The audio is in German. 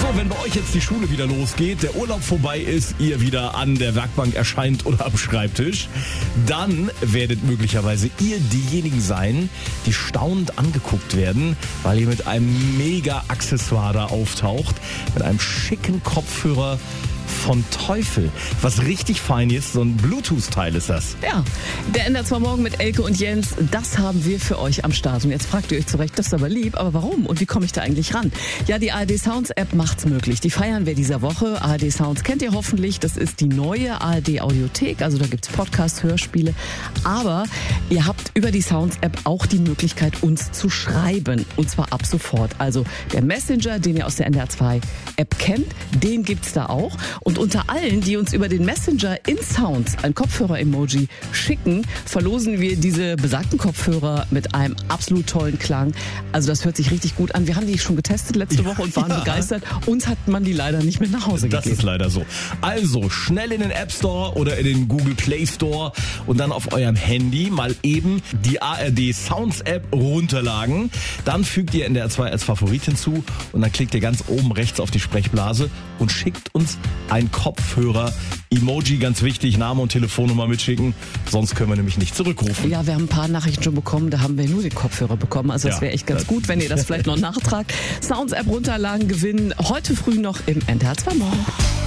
wenn bei euch jetzt die Schule wieder losgeht, der Urlaub vorbei ist, ihr wieder an der Werkbank erscheint oder am Schreibtisch, dann werdet möglicherweise ihr diejenigen sein, die staunend angeguckt werden, weil ihr mit einem Mega-Accessoire da auftaucht, mit einem schicken Kopfhörer von Teufel. Was richtig fein ist, so ein Bluetooth-Teil ist das. Ja, der ändert zwar morgen mit Elke und Jens, das haben wir für euch am Start. Und jetzt fragt ihr euch zurecht, das ist aber lieb, aber warum? Und wie komme ich da eigentlich ran? Ja, die ARD Sounds App macht's möglich. Die feiern wir dieser Woche. ARD Sounds kennt ihr hoffentlich. Das ist die neue ARD Audiothek. Also da gibt's Podcasts, Hörspiele. Aber ihr habt über die Sounds App auch die Möglichkeit, uns zu schreiben. Und zwar ab sofort. Also der Messenger, den ihr aus der NDR 2 App kennt, den gibt's da auch. Und unter allen, die uns über den Messenger in Sounds ein Kopfhörer-Emoji schicken, verlosen wir diese besagten Kopfhörer mit einem absolut tollen Klang. Also das hört sich richtig gut an. Wir haben die schon getestet letzte Woche und waren begeistert. Uns hat man die leider nicht mehr nach Hause gegeben. Das ist leider so. Also schnell in den App Store oder in den Google Play Store und dann auf eurem Handy mal eben die ARD Sounds App runterladen. Dann fügt ihr NDR 2 als Favorit hinzu und dann klickt ihr ganz oben rechts auf die Sprechblase und schickt uns ein Kopfhörer-Emoji, ganz wichtig, Name und Telefonnummer mitschicken, sonst können wir nämlich nicht zurückrufen. Ja, wir haben ein paar Nachrichten schon bekommen, da haben wir nur den Kopfhörer bekommen, also das wäre echt ganz gut, wenn ihr das vielleicht noch nachtragt. Sounds-App runterladen, gewinnen, heute früh noch im NDR 2 Morgen.